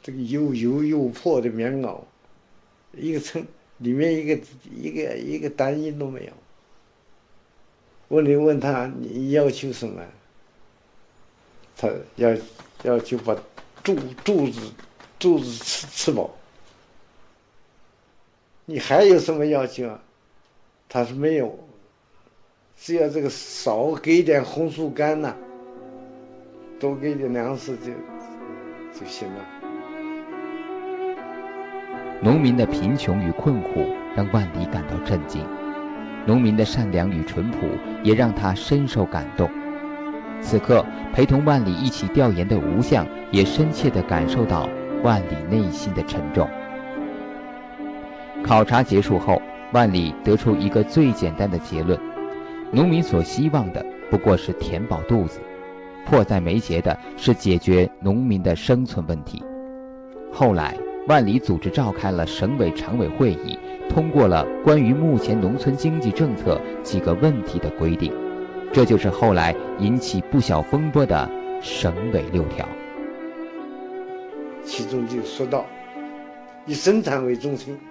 这个又破的棉袄，一个村里面一个单衣都没有。问他你要求什么？他要求把肚子吃饱。你还有什么要求啊？他说没有，只要这个少给点红薯干呐，多给点粮食就行了。 农民的贫穷与困苦让万里感到震惊，农民的善良与淳朴也让他深受感动。此刻，陪同万里一起调研的吴相也深切地感受到万里内心的沉重。考察结束后，万里得出一个最简单的结论：农民所希望的不过是填饱肚子，迫在眉睫的是解决农民的生存问题。后来，万里组织召开了省委常委会议，通过了关于目前农村经济政策几个问题的规定，这就是后来引起不小风波的省委6条。 其中就说到，以生产为中心，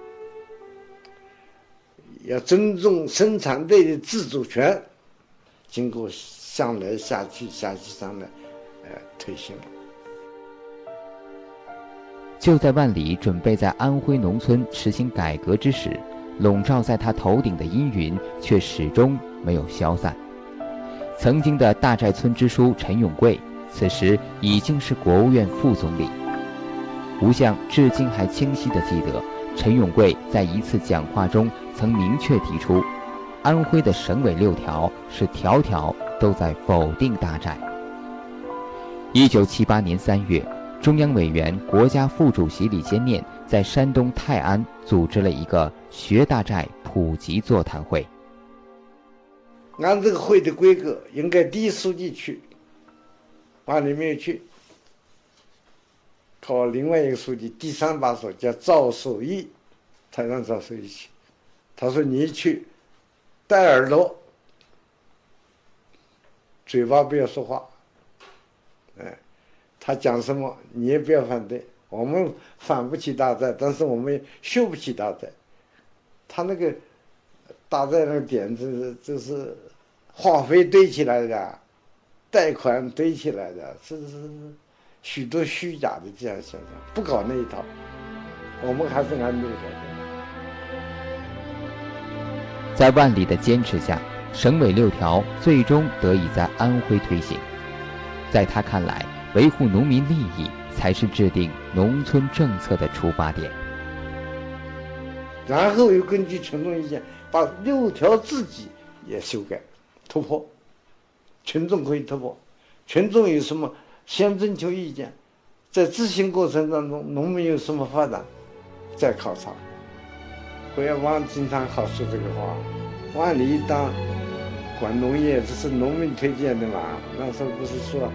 要尊重生产队的自主权，经过上来下去上来推行。 就在万里准备在安徽农村实行改革之时，笼罩在他头顶的阴云却始终没有消散。曾经的大寨村支书陈永贵，此时已经是国务院副总理。吴相至今还清晰地记得，陈永贵在一次讲话中曾明确提出，安徽的省委6条是条条都在否定大寨。1978年3月，中央委员、国家副主席李先念在山东泰安组织了一个学大寨普及座谈会。 按这个会的规格，应该第一书记去，万里没有去，靠另外一个书记，第3把手叫赵守义，他让赵守义去。他说你去，戴耳朵，嘴巴不要说话，他讲什么你也不要反对，我们反不起大寨，但是我们修不起大寨。他那个大寨那个点子就是化肥堆起来的，贷款堆起来的，是许多虚假的这样现象，不搞那一套，我们还是按6条。 在万里的坚持下，省委6条最终得以在安徽推行。在他看来，维护农民利益才是制定农村政策的出发点。 然后又根据群众意见，把6条自己也修改突破，群众可以突破，群众有什么先征求意见，在执行过程当中农民有什么发展再考察。胡耀邦经常好说这个话，万里当管农业，这是农民推荐的嘛，那时候不是说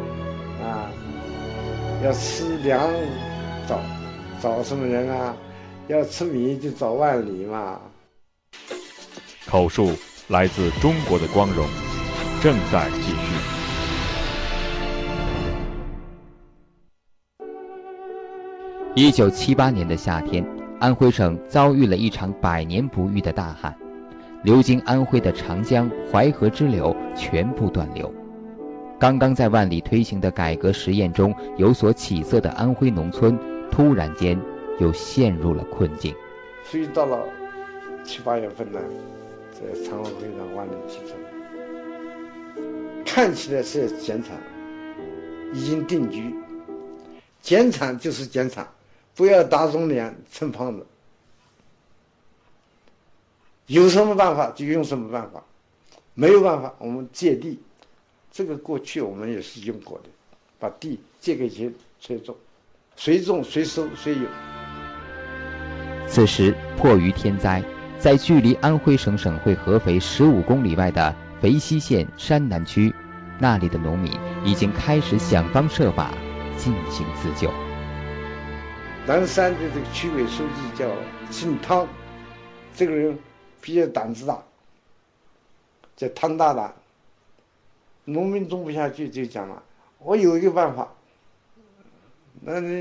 要吃粮找什么人啊？要吃米就找万里嘛。 口述来自中国的光荣，正在继续。 1978年的夏天，安徽省遭遇了一场100年不遇的大旱，流经安徽的长江、淮河支流全部断流。刚刚在万里推行的改革实验中有所起色的安徽农村，突然间又陷入了困境。 所以到了7、8月份呢，在常委会上万里提出，看起来是减产，已经定局，减产就是减产，不要打肿脸充胖子，有什么办法就用什么办法，没有办法我们借地。这个过去我们也是用过的，把地借给谁种，谁种谁收谁有。 此时迫于天灾，在距离安徽省省会合肥15公里外的肥西县山南区，那里的农民已经开始想方设法进行自救。 南山的这个区委书记叫姓汤，这个人比较胆子大，叫汤大胆。农民种不下去就讲了，我有一个办法，那